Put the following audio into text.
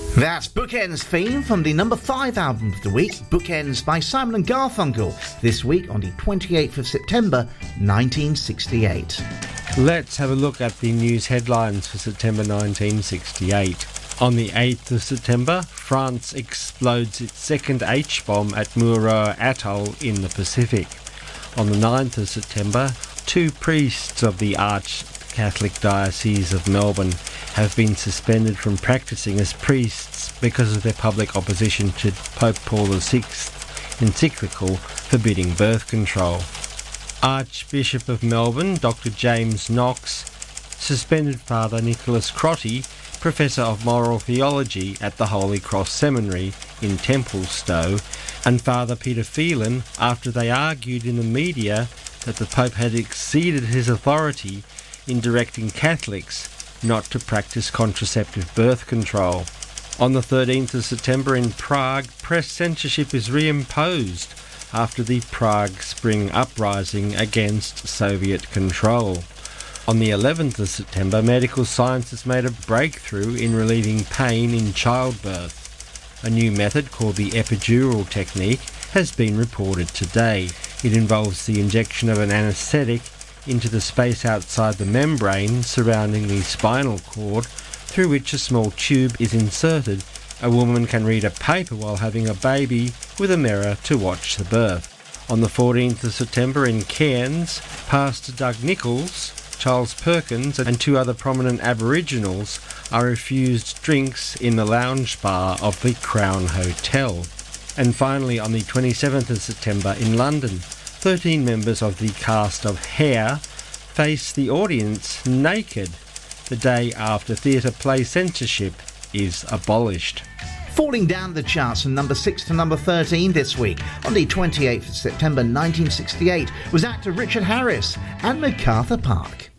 That's Bookends theme from the number 5 album of the week, Bookends by Simon & Garfunkel, this week on the 28th of September 1968. Let's have a look at the news headlines for September 1968. On the 8th of September, France explodes its second H-bomb at Mururoa Atoll in the Pacific. On the 9th of September, 2 priests of the Arch-Catholic Diocese of Melbourne have been suspended from practising as priests because of their public opposition to Pope Paul VI's encyclical forbidding birth control. Archbishop of Melbourne, Dr. James Knox, suspended Father Nicholas Crotty, Professor of Moral Theology at the Holy Cross Seminary in Templestowe, and Father Peter Phelan after they argued in the media that the Pope had exceeded his authority in directing Catholics not to practice contraceptive birth control. On the 13th of September in Prague, press censorship is reimposed after the Prague Spring Uprising against Soviet control. On the 11th of September, medical science has made a breakthrough in relieving pain in childbirth. A new method called the epidural technique has been reported today. It involves the injection of an anaesthetic into the space outside the membrane surrounding the spinal cord, through which a small tube is inserted. A woman can read a paper while having a baby with a mirror to watch the birth. On the 14th of September in Cairns, Pastor Doug Nichols, Charles Perkins and 2 other prominent Aboriginals are refused drinks in the lounge bar of the Crown Hotel. And finally, on the 27th of September in London, 13 members of the cast of Hair face the audience naked the day after theatre play censorship is abolished. Falling down the charts from number 6 to number 13 this week, on the 28th of September 1968, was actor Richard Harris and MacArthur Park.